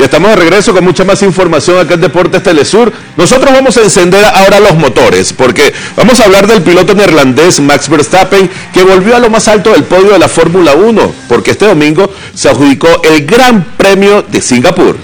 estamos de regreso con mucha más información acá en Deportes Telesur. Nosotros vamos a encender ahora los motores, porque vamos a hablar del piloto neerlandés Max Verstappen, que volvió a lo más alto del podio de la Fórmula 1, porque este domingo se adjudicó el Gran Premio de Singapur.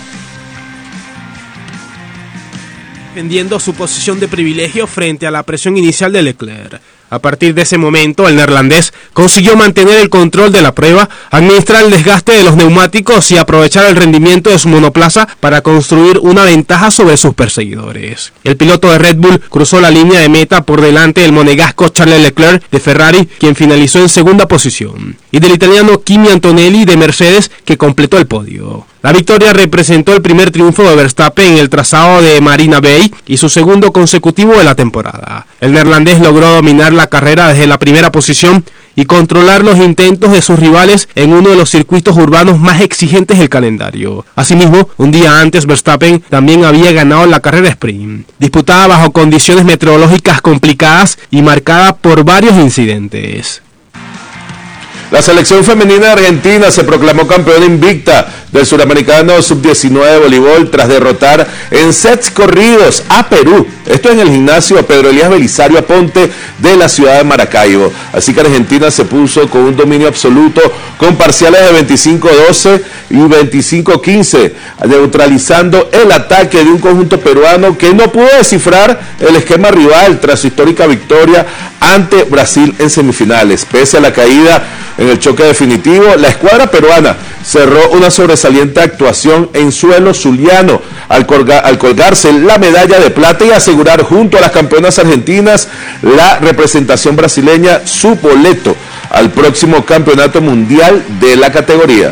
Defendiendo su posición de privilegio frente a la presión inicial de Leclerc. A partir de ese momento, el neerlandés consiguió mantener el control de la prueba, administrar el desgaste de los neumáticos y aprovechar el rendimiento de su monoplaza para construir una ventaja sobre sus perseguidores. El piloto de Red Bull cruzó la línea de meta por delante del monegasco Charles Leclerc de Ferrari, quien finalizó en segunda posición, y del italiano Kimi Antonelli de Mercedes, que completó el podio. La victoria representó el primer triunfo de Verstappen en el trazado de Marina Bay y su segundo consecutivo de la temporada. El neerlandés logró dominar la carrera desde la primera posición y controlar los intentos de sus rivales en uno de los circuitos urbanos más exigentes del calendario. Asimismo, un día antes Verstappen también había ganado la carrera sprint, disputada bajo condiciones meteorológicas complicadas y marcada por varios incidentes. La selección femenina de Argentina se proclamó campeona invicta del Suramericano Sub-19 de voleibol tras derrotar en sets corridos a Perú. Esto en el gimnasio Pedro Elías Belisario Aponte de la ciudad de Maracaibo. Así que Argentina se puso con un dominio absoluto con parciales de 25-12 y 25-15, neutralizando el ataque de un conjunto peruano que no pudo descifrar el esquema rival tras su histórica victoria ante Brasil en semifinales. Pese a la caída en el choque definitivo, la escuadra peruana cerró una sobresaliente actuación en suelo zuliano al colgarse la medalla de plata y asegurar junto a las campeonas argentinas la representación brasileña su boleto al próximo campeonato mundial de la categoría.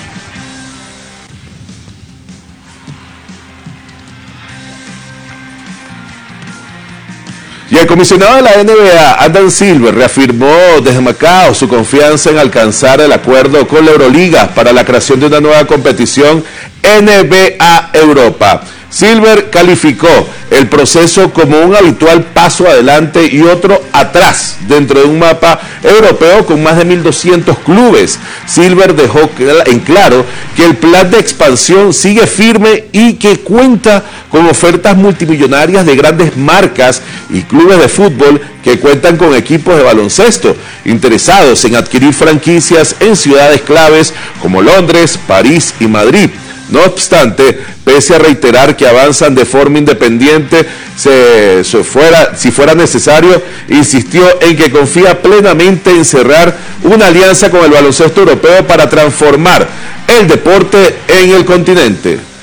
Y el comisionado de la NBA, Adam Silver, reafirmó desde Macao su confianza en alcanzar el acuerdo con la Euroliga para la creación de una nueva competición NBA Europa. Silver calificó el proceso como un habitual paso adelante y otro atrás dentro de un mapa europeo con más de 1.200 clubes. Silver dejó en claro que el plan de expansión sigue firme y que cuenta con ofertas multimillonarias de grandes marcas y clubes de fútbol que cuentan con equipos de baloncesto interesados en adquirir franquicias en ciudades claves como Londres, París y Madrid. No obstante, pese a reiterar que avanzan de forma independiente, si fuera necesario, insistió en que confía plenamente en cerrar una alianza con el baloncesto europeo para transformar el deporte en el continente.